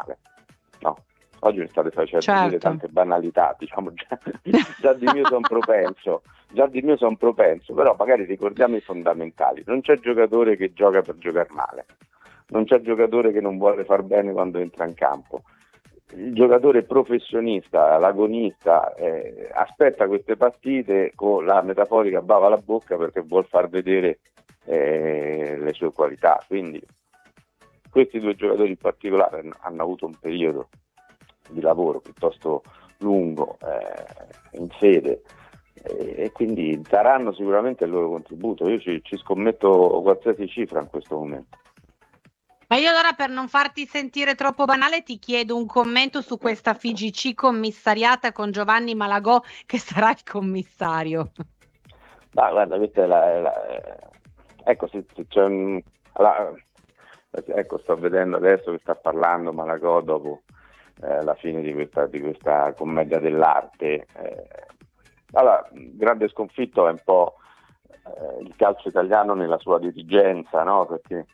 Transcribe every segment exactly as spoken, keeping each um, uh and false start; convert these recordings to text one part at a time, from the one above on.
male, no? Oggi mi state facendo certo. dire tante banalità, diciamo già, già di mio son propenso, già di mio son propenso, però magari ricordiamo i fondamentali. Non c'è giocatore che gioca per giocare male, non c'è giocatore che non vuole far bene quando entra in campo. Il giocatore professionista, l'agonista, eh, aspetta queste partite con la metaforica bava alla bocca perché vuol far vedere eh, le sue qualità. Quindi questi due giocatori in particolare hanno, hanno avuto un periodo di lavoro piuttosto lungo eh, in sede eh, e quindi daranno sicuramente il loro contributo. Io ci, ci scommetto qualsiasi cifra in questo momento. Ma io allora, per non farti sentire troppo banale, ti chiedo un commento su questa F I G C commissariata con Giovanni Malagò, che sarà il commissario. Ma guarda, questa è la, è la ecco, se, se c'è un, la, ecco, sto vedendo adesso che sta parlando Malagò dopo eh, la fine di questa, di questa commedia dell'arte. Eh, allora, grande sconfitto è un po' eh, il calcio italiano nella sua dirigenza, no? Perché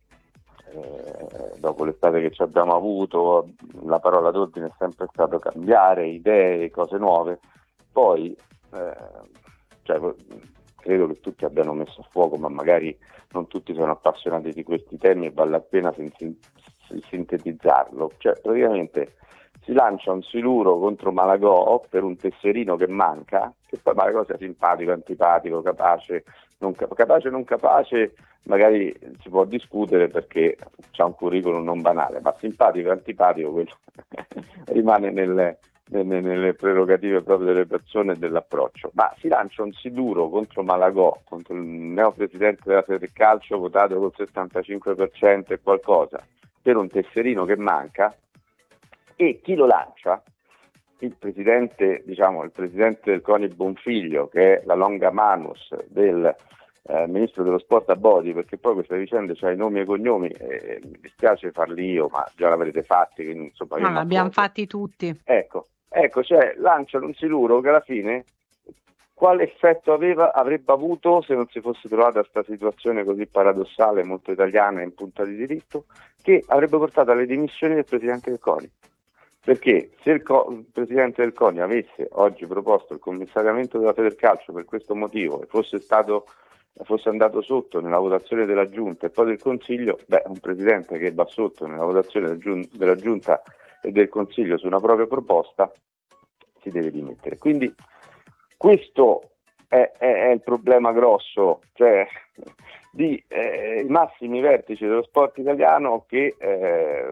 Eh, dopo l'estate che ci abbiamo avuto, la parola d'ordine è sempre stato cambiare idee, cose nuove. Poi eh, cioè, credo che tutti abbiano messo a fuoco, ma magari non tutti sono appassionati di questi temi e vale la pena sin- sintetizzarlo. Cioè, praticamente si lancia un siluro contro Malagò per un tesserino che manca, che poi Malagò sia simpatico, antipatico, capace, non capace, non capace, magari si può discutere perché c'ha un curriculum non banale, ma simpatico, antipatico, quello rimane nelle, nelle, nelle prerogative proprio delle persone e dell'approccio. Ma si lancia un siluro contro Malagò, contro il neopresidente della Federcalcio, votato col settantacinque per cento e qualcosa, per un tesserino che manca, e chi lo lancia? Il presidente, diciamo, il presidente del CONI Bonfiglio, che è la longa manus del eh, ministro dello sport Abodi, perché poi queste vicende c'ha i nomi e i cognomi, e mi dispiace farli io, ma già l'avrete fatti, quindi insomma. No, l'abbiamo fatti tutti. Ecco, ecco, cioè lanciano un siluro che alla fine quale effetto aveva, avrebbe avuto se non si fosse trovata questa situazione così paradossale, molto italiana e in punta di diritto, che avrebbe portato alle dimissioni del presidente del CONI. Perché se il, co- il presidente del CONI avesse oggi proposto il commissariamento della Federcalcio per questo motivo e fosse stato fosse andato sotto nella votazione della Giunta e poi del Consiglio, beh, un presidente che va sotto nella votazione del giun- della Giunta e del Consiglio su una propria proposta si deve dimettere. Quindi questo è, è, è il problema grosso, cioè di eh, i massimi vertici dello sport italiano che eh,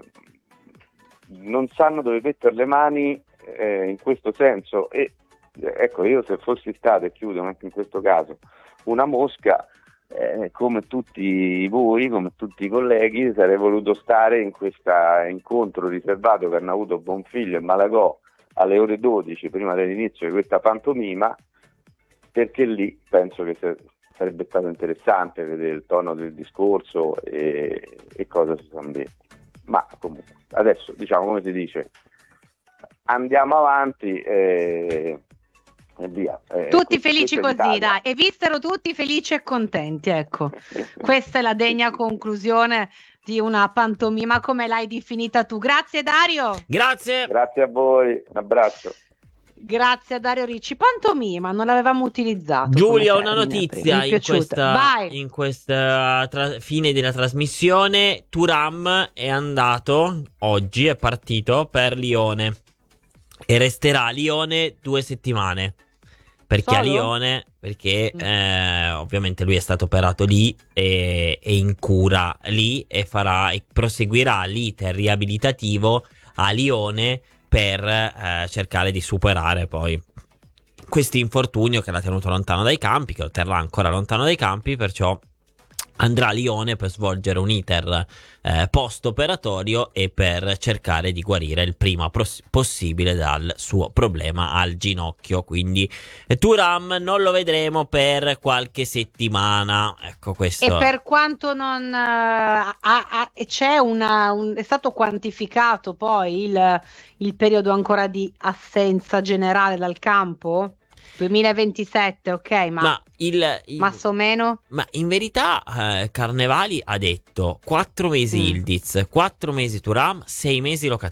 non sanno dove mettere le mani eh, in questo senso. E ecco, io se fossi stato, e chiudo anche in questo caso, una mosca, eh, come tutti voi, come tutti i colleghi, sarei voluto stare in questo incontro riservato che hanno avuto Bonfiglio e Malagò alle ore dodici prima dell'inizio di questa pantomima, perché lì penso che sarebbe stato interessante vedere il tono del discorso e, e cosa si sono detti. Ma comunque adesso, diciamo, come si dice, andiamo avanti e, e via. Eh, tutti questo, felici questo così, dai, e vissero tutti felici e contenti, ecco. Questa è la degna conclusione di una pantomima come l'hai definita tu. Grazie Dario. Grazie. Grazie a voi, un abbraccio. Grazie a Dario Ricci. Pantomima, non l'avevamo utilizzato. Giulia, una notizia in questa, Vai. in questa tra- fine della trasmissione. Thuram è andato oggi, è partito per Lione e resterà a Lione due settimane. Perché Solo? a Lione? Perché eh, ovviamente lui è stato operato lì e è in cura lì e farà e proseguirà l'iter riabilitativo a Lione per eh, cercare di superare poi questo infortunio che l'ha tenuto lontano dai campi, che lo terrà ancora lontano dai campi, perciò andrà a Lione per svolgere un iter eh, post-operatorio e per cercare di guarire il prima pros- possibile dal suo problema al ginocchio. Quindi eh, Thuram non lo vedremo per qualche settimana. Ecco questo. E per quanto non uh, ha, ha, c'è una un, è stato quantificato poi il, il periodo ancora di assenza generale dal campo? duemilaventisette, ok, ma, ma il, il masso o meno? Ma in verità eh, Carnevali ha detto quattro mesi mm. Ildiz, quattro mesi Thuram, sei mesi Locatelli.